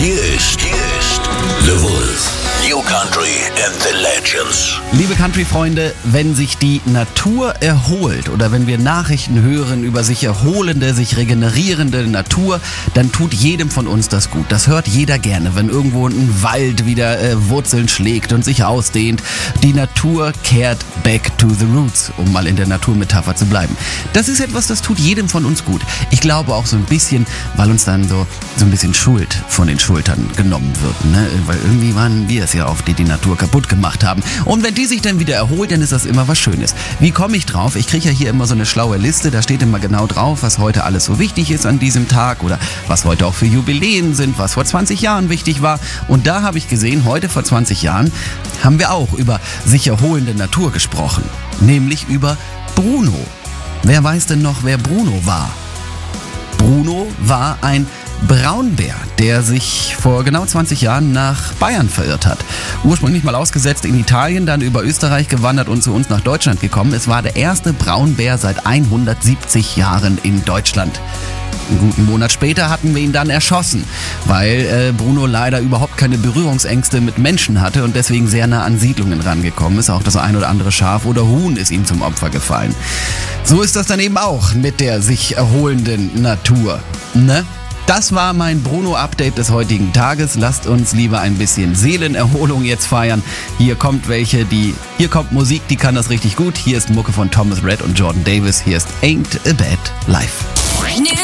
Hier ist The Wolf. New Country and the Legends. Liebe Country-Freunde, wenn sich die Natur erholt oder wenn wir Nachrichten hören über sich erholende, sich regenerierende Natur, dann tut jedem von uns das gut. Das hört jeder gerne, wenn irgendwo ein Wald wieder Wurzeln schlägt und sich ausdehnt. Die Natur kehrt back to the roots, um mal in der Naturmetapher zu bleiben. Das ist etwas, das tut jedem von uns gut. Ich glaube auch so ein bisschen, weil uns dann so ein bisschen Schuld von den Schultern genommen wird, ne? Weil irgendwie waren wir es ja oft, die Natur kaputt gemacht haben. Und wenn die sich dann wieder erholt, dann ist das immer was Schönes. Wie komme ich drauf? Ich kriege ja hier immer so eine schlaue Liste, da steht immer genau drauf, was heute alles so wichtig ist an diesem Tag oder was heute auch für Jubiläen sind, was vor 20 Jahren wichtig war. Und da habe ich gesehen, heute vor 20 Jahren haben wir auch über sich erholende Natur gesprochen. Nämlich über Bruno. Wer weiß denn noch, wer Bruno war? Bruno war ein Braunbär, der sich vor genau 20 Jahren nach Bayern verirrt hat. Ursprünglich mal ausgesetzt in Italien, dann über Österreich gewandert und zu uns nach Deutschland gekommen. Es war der erste Braunbär seit 170 Jahren in Deutschland. Einen guten Monat später hatten wir ihn dann erschossen, weil Bruno leider überhaupt keine Berührungsängste mit Menschen hatte und deswegen sehr nah an Siedlungen rangekommen ist. Auch das ein oder andere Schaf oder Huhn ist ihm zum Opfer gefallen. So ist das dann eben auch mit der sich erholenden Natur, ne? Das war mein Bruno-Update des heutigen Tages. Lasst uns lieber ein bisschen Seelenerholung jetzt feiern. Hier kommt Musik, die kann das richtig gut. Hier ist Mucke von Thomas Rhett und Jordan Davis. Hier ist Ain't a Bad Life.